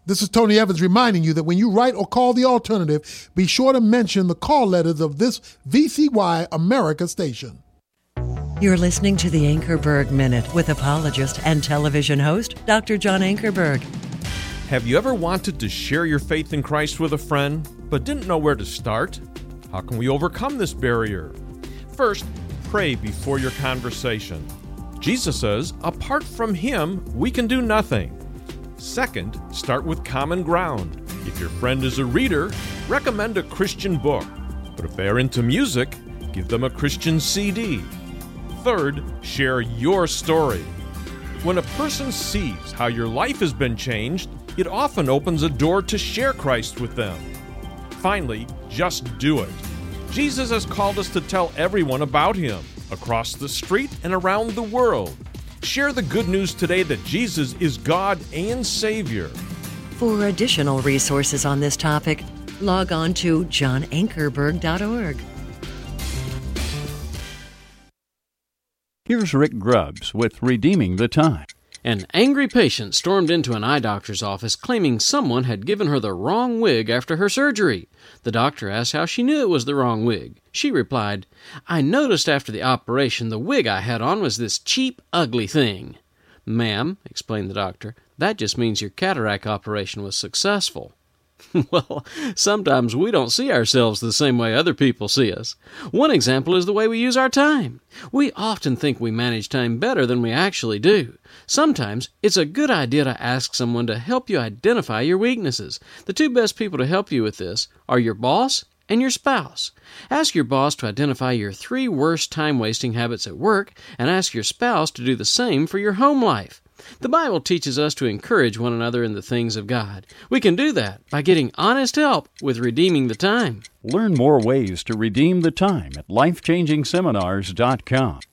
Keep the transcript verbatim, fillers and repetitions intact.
This is Tony Evans reminding you that when you write or call the alternative, be sure to mention the call letters of this V C Y America station. You're listening to the Ankerberg Minute with apologist and television host, Doctor John Ankerberg. Have you ever wanted to share your faith in Christ with a friend, but didn't know where to start? How can we overcome this barrier? First, pray before your conversation. Jesus says, apart from Him, we can do nothing. Second, start with common ground. If your friend is a reader, recommend a Christian book. But if they're into music, give them a Christian C D. Third, share your story. When a person sees how your life has been changed, it often opens a door to share Christ with them. Finally, just do it. Jesus has called us to tell everyone about Him, across the street and around the world. Share the good news today that Jesus is God and Savior. For additional resources on this topic, log on to john ankerberg dot org. Here's Rick Grubbs with Redeeming the Time. An angry patient stormed into an eye doctor's office claiming someone had given her the wrong wig after her surgery. The doctor asked how she knew it was the wrong wig. She replied, "I noticed after the operation the wig I had on was this cheap, ugly thing." "Ma'am," explained the doctor, "that just means your cataract operation was successful." Well, sometimes we don't see ourselves the same way other people see us. One example is the way we use our time. We often think we manage time better than we actually do. Sometimes it's a good idea to ask someone to help you identify your weaknesses. The two best people to help you with this are your boss and your spouse. Ask your boss to identify your three worst time-wasting habits at work, and ask your spouse to do the same for your home life. The Bible teaches us to encourage one another in the things of God. We can do that by getting honest help with redeeming the time. Learn more ways to redeem the time at life changing seminars dot com.